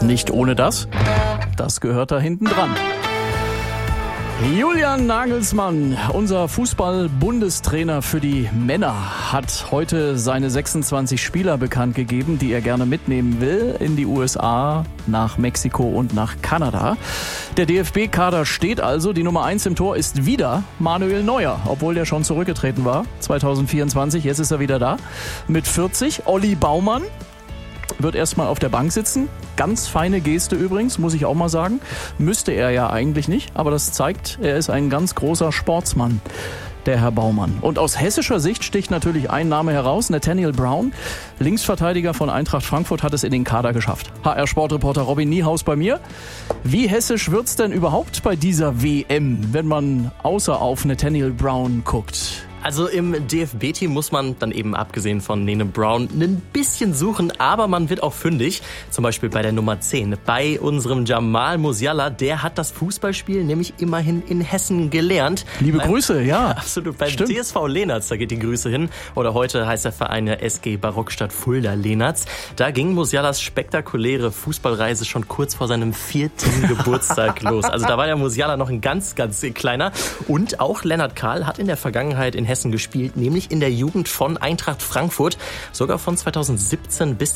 Nicht ohne das. Das gehört da hinten dran. Julian Nagelsmann, unser Fußball-Bundestrainer für die Männer, hat heute seine 26 Spieler bekannt gegeben, die er gerne mitnehmen will in die USA, nach Mexiko und nach Kanada. Der DFB-Kader steht also. Die Nummer 1 im Tor ist wieder Manuel Neuer, obwohl der schon zurückgetreten war, 2024. Jetzt ist er wieder da mit 40. Olli Baumann wird erstmal auf der Bank sitzen. Ganz feine Geste übrigens, muss ich auch mal sagen. Müsste er ja eigentlich nicht, aber das zeigt, er ist ein ganz großer Sportsmann, der Herr Baumann. Und aus hessischer Sicht sticht natürlich ein Name heraus, Nathaniel Brown, Linksverteidiger von Eintracht Frankfurt, hat es in den Kader geschafft. HR-Sportreporter Robin Niehaus bei mir. Wie hessisch wird's denn überhaupt bei dieser WM, wenn man außer auf Nathaniel Brown guckt? Also im DFB-Team muss man dann eben abgesehen von Nene Brown ein bisschen suchen, aber man wird auch fündig. Zum Beispiel bei der Nummer 10, bei unserem Jamal Musiala. Der hat das Fußballspiel nämlich immerhin in Hessen gelernt. Liebe Grüße, ja. Absolut, beim TSV Lehnertz, da geht die Grüße hin. Oder heute heißt der Verein ja SG Barockstadt Fulda Lehnertz. Da ging Musialas spektakuläre Fußballreise schon kurz vor seinem 4. Geburtstag los. Also da war der Musiala noch ein ganz, ganz kleiner. Und auch Lennart Kahl hat in der Vergangenheit in Hessen gespielt, nämlich in der Jugend von Eintracht Frankfurt, sogar von 2017 bis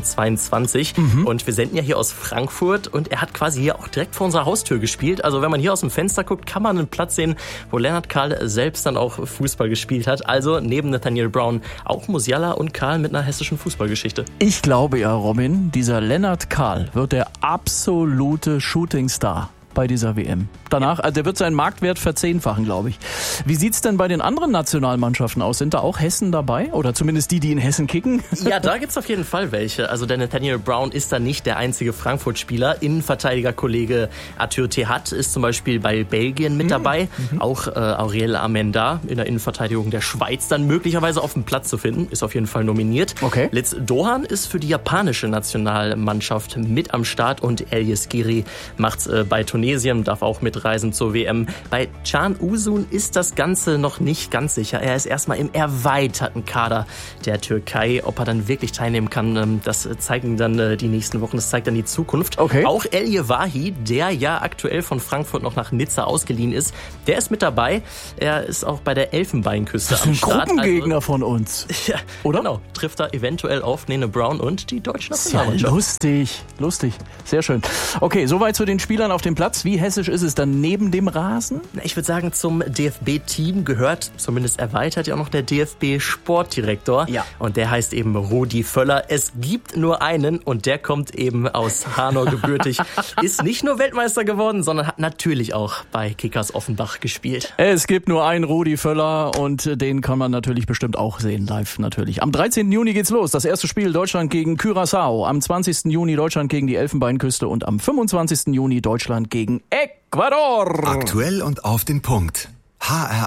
2022. Und wir senden ja hier aus Frankfurt und er hat quasi hier auch direkt vor unserer Haustür gespielt. Also wenn man hier aus dem Fenster guckt, kann man einen Platz sehen, wo Lennart Kahl selbst dann auch Fußball gespielt hat. Also neben Nathaniel Brown auch Musiala und Kahl mit einer hessischen Fußballgeschichte. Ich glaube ja, Robin, dieser Lennart Kahl wird der absolute Shootingstar bei dieser WM. Danach, also der wird seinen Marktwert verzehnfachen, glaube ich. Wie sieht's denn bei den anderen Nationalmannschaften aus? Sind da auch Hessen dabei? Oder zumindest die in Hessen kicken? Ja, da gibt's auf jeden Fall welche. Also der Nathaniel Brown ist da nicht der einzige Frankfurt-Spieler. Innenverteidiger-Kollege Arthur Thehat ist zum Beispiel bei Belgien mit dabei. Auch Auriel Amenda in der Innenverteidigung der Schweiz dann möglicherweise auf dem Platz zu finden. Ist auf jeden Fall nominiert. Okay. Liz Dohan ist für die japanische Nationalmannschaft mit am Start und Elias Giri macht's bei Tunesien, darf auch mitreisen zur WM. Bei Can Uzun ist das Ganze noch nicht ganz sicher. Er ist erstmal im erweiterten Kader der Türkei. Ob er dann wirklich teilnehmen kann, das zeigen dann die nächsten Wochen. Das zeigt dann die Zukunft. Okay. Auch El Yewahi, der ja aktuell von Frankfurt noch nach Nizza ausgeliehen ist, der ist mit dabei. Er ist auch bei der Elfenbeinküste am Start. Das ist ein Gruppengegner von uns. Ja, oder? Genau. Trifft er eventuell auf Nene Brown und die deutsche Ja, Nationalmannschaft. lustig. Sehr schön. Okay, soweit zu den Spielern auf dem Platz. Wie hessisch ist es dann neben dem Rasen? Ich würde sagen, zum DFB-Team gehört, zumindest erweitert ja auch noch der DFB-Sportdirektor. Ja. Und der heißt eben Rudi Völler. Es gibt nur einen und der kommt eben aus Hanau gebürtig. Ist nicht nur Weltmeister geworden, sondern hat natürlich auch bei Kickers Offenbach gespielt. Es gibt nur einen Rudi Völler und den kann man natürlich bestimmt auch sehen, live natürlich. Am 13. Juni geht's los. Das erste Spiel Deutschland gegen Curaçao. Am 20. Juni Deutschland gegen die Elfenbeinküste und am 25. Juni Deutschland gegen Ecuador. Aktuell und auf den Punkt. HR